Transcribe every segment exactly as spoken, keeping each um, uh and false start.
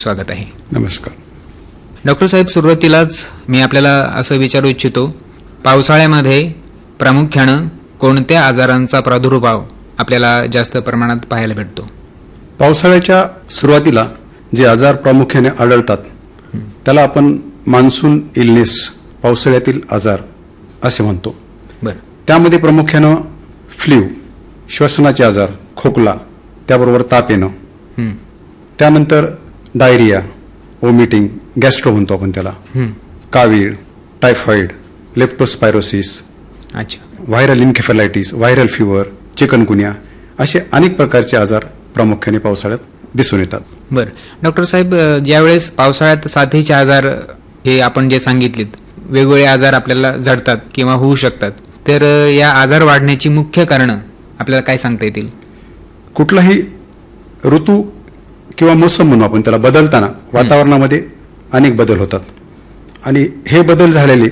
स्वागत आहे. नमस्कार डॉक्टर साहेब, सुरुवातीलाच मी आपल्याला असं विचारू इच्छितो, पावसाळ्यामध्ये प्रामुख्यानं कोणत्या आजारांचा प्रादुर्भाव आपल्याला जास्त प्रमाणात पाहायला भेटतो? पावसाळ्याच्या सुरुवातीला जे आजार प्रामुख्याने आढळतात त्याला आपण मान्सून इलनेस, पावसाळ्यातील आजार असे म्हणतो. बरं. त्यामध्ये प्रामुख्यानं फ्ल्यू, श्वसनाचे आजार, खोकला, त्याबरोबर ताप येणं, हं. त्यानंतर डायरिया, वॉमिटिंग, गॅस्ट्रो म्हणतो आपण त्याला, हं. कावीळ, टायफॉइड, लेप्टोस्पायरोसिस, अच्छा. व्हायरल इन्केफेलायटिस, व्हायरल फिवर, चिकनगुन्या असे अनेक प्रकारचे आजार प्रामुख्याने पावसाळ्यात दिसून येतात. बरं. डॉक्टर साहेब, ज्यावेळेस पावसाळ्यात साथीचे आजार हे आपण जे सांगितलेत, वेगवेगळे आजार आपल्याला जडतात किंवा होऊ शकतात, तर या आजार वाढण्याची मुख्य कारणं आपल्याला काय सांगता येतील? कुठलाही ऋतू किंवा मोसम म्हणू आपण त्याला, बदलताना वातावरणामध्ये अनेक बदल होतात आणि हे बदल झालेले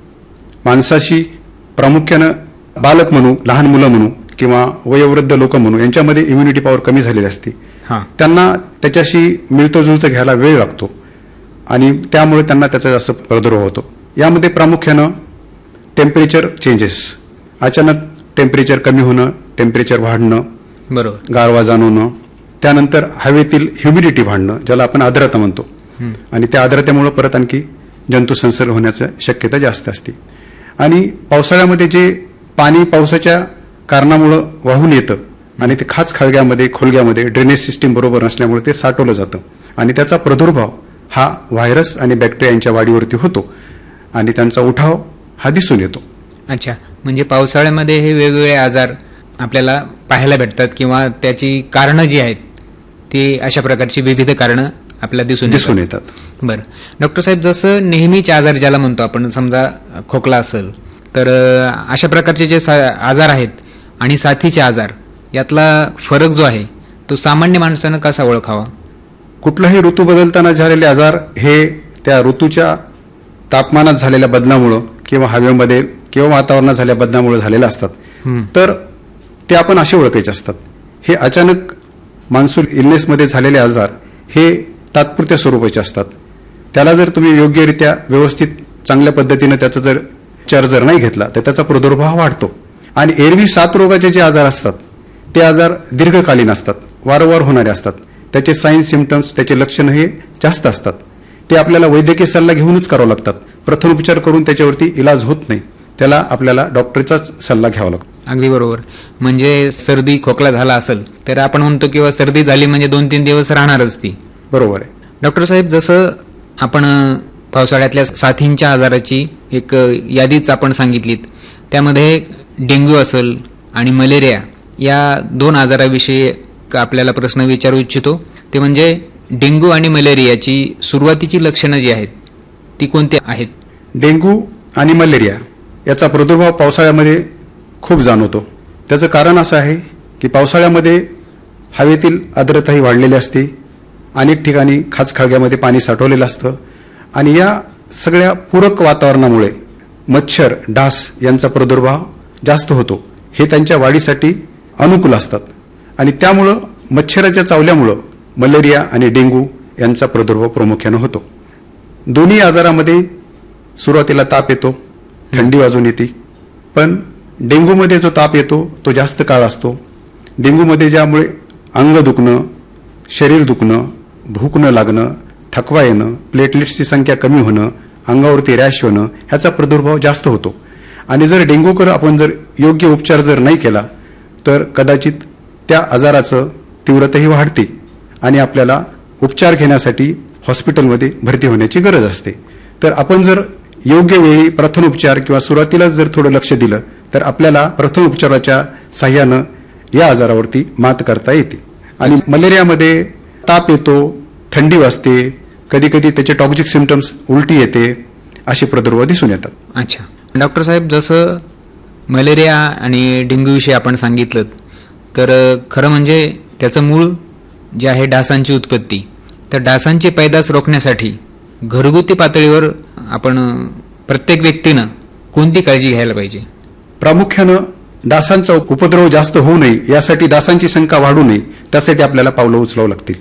माणसाशी, प्रामुख्यानं बालक म्हणू, लहान मुलं म्हणू किंवा वयोवृद्ध लोक म्हणू, यांच्यामध्ये इम्युनिटी पॉवर कमी झालेली असते. हां. त्यांना त्याच्याशी मिळतं जुळतं घ्यायला वेळ लागतो आणि त्यामुळे त्यांना त्याचा जास्त प्रादुर्भाव होतो. यामध्ये प्रामुख्यानं टेम्परेचर चेंजेस, अचानक टेम्परेचर कमी होणं, टेम्परेचर वाढणं, बरोबर, गारवा जाणवणं, त्यानंतर हवेतील ह्युमिडिटी वाढणं, ज्याला आपण आर्द्रता म्हणतो, आणि त्या आर्द्रतेमुळे परत आणखी जंतू संसर्ग होण्याची शक्यता जास्त असते. आणि पावसाळ्यामध्ये जे पाणी पावसाच्या कारणामुळं वाहून येतं आणि ते खाच खळग्यामध्ये, खोलग्यामध्ये ड्रेनेज सिस्टीम बरोबर नसल्यामुळे ते साठवलं जातं आणि त्याचा प्रादुर्भाव हा व्हायरस आणि बॅक्टेरिया यांच्या वाढीवरती होतो आणि त्यांचा उठाव हा दिसून येतो. अच्छा. म्हणजे पावसाळ्यामध्ये हे वेगवेगळे आजार आपल्याला पाहायला भेटतात किंवा त्याची कारणं जी आहेत ती अशा प्रकारची विविध कारणं आपल्याला दिसून दिसून येतात. बरं. डॉक्टर साहेब, जसं नेहमीचे आजार ज्याला म्हणतो आपण, समजा खोकला असेल तर अशा प्रकारचे जे आजार आहेत आणि साथीचे आजार, यातला फरक जो आहे तो सामान्य माणसानं कसा ओळखावा? कुठलाही ऋतू बदलताना झालेले आजार हे त्या ऋतूच्या तापमानात झालेल्या बदलामुळं किंवा हवेमध्ये किंवा वातावरणात झालेल्या बदलामुळे झालेले असतात. तर ते आपण असे ओळखायचे असतात. हे अचानक मान्सून इलनेसमध्ये झालेले आजार हे तात्पुरत्या स्वरूपाचे असतात. त्याला जर तुम्ही योग्यरित्या व्यवस्थित चांगल्या पद्धतीनं त्याचा जर उपचार जर नाही घेतला तर त्याचा प्रादुर्भाव वाढतो. आणि एरवी सात रोगाचे जे आजार असतात ते आजार दीर्घकालीन असतात, वारंवार होणारे असतात. त्याचे साईन्स, सिम्पटम्स, त्याचे लक्षणं हे जास्त असतात. ते आपल्याला वैद्यकीय सल्ला घेऊनच करावं लागतात. प्रथमोपचार करून त्याच्यावरती इलाज होत नाही, त्याला आपल्याला डॉक्टरचाच सल्ला घ्यावा लागतो. अगदी बरोबर. म्हणजे सर्दी खोकला झाला असेल तर आपण म्हणतो किंवा सर्दी झाली म्हणजे दोन तीन दिवस राहणारच ती. बरोबर आहे. डॉक्टर साहेब, जसं आपण पावसाळ्यातल्या साथींच्या आजाराची एक यादीच आपण सांगितलीत, त्यामध्ये डेंग्यू असेल आणि मलेरिया या दोन आजाराविषयी आपल्याला प्रश्न विचारू इच्छितो. ते म्हणजे डेंग्यू आणि मलेरियाची सुरुवातीची लक्षणं जी आहेत ती कोणती आहेत? डेंग्यू आणि मलेरिया याचा प्रादुर्भाव पावसाळ्यामध्ये खूप जाणवतो. त्याचं कारण असं आहे की पावसाळ्यामध्ये हवेतील आर्द्रताही वाढलेली असते, अनेक ठिकाणी खाचखळग्यामध्ये पाणी साठवलेलं असतं आणि या सगळ्या पूरक वातावरणामुळे मच्छर, डास यांचा प्रादुर्भाव जास्त होतो. हे त्यांच्या वाढीसाठी अनुकूल असतात आणि त्यामुळं मच्छराच्या चावल्यामुळं मलेरिया आणि डेंग्यू यांचा प्रादुर्भाव प्रामुख्यानं होतो. दोन्ही आजारामध्ये सुरुवातीला ताप येतो, थंडी वाजून येते, पण डेंग्यूमध्ये जो ताप येतो तो जास्त काळ असतो. डेंग्यूमध्ये ज्यामुळे अंग दुखणं, शरीर दुखणं, भूक न लागणं, थकवा येणं, प्लेटलेट्सची संख्या कमी होणं, अंगावरती रॅश होणं ह्याचा प्रादुर्भाव जास्त होतो. आणि जर डेंग्यूकर आपण जर योग्य उपचार जर नाही केला तर कदाचित त्या आजाराचं तीव्रताही वाढते आणि आपल्याला उपचार घेण्यासाठी हॉस्पिटलमध्ये भरती होण्याची गरज असते. तर आपण जर योग्य वेळी प्रथमोपचार किंवा सुरुवातीलाच जर थोडं लक्ष दिलं तर आपल्याला प्रथमोपचाराच्या साह्यानं या आजारावरती मात करता येते. आणि मलेरियामध्ये ताप येतो, थंडी वाजते, कधी कधी त्याचे टॉक्सिक सिम्पटम्स, उलटी येते, असे प्रादुर्भाव दिसून येतात. अच्छा. डॉक्टर साहेब, जसं मलेरिया आणि डेंग्यूविषयी आपण सांगितलं तर खरं म्हणजे त्याचं मूळ जे आहे डासांची उत्पत्ती, तर डासांची पैदास रोखण्यासाठी घरगुती पातळीवर आपण प्रत्येक व्यक्तीनं कोणती काळजी घ्यायला पाहिजे? प्रामुख्यानं डासांचा उपद्रव जास्त होऊ नये यासाठी, डासांची संख्या वाढू नये त्यासाठी आपल्याला पावलं उचलावं लागतील.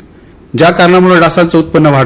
ज्या कारणामुळे डासांचं उत्पन्न वाढ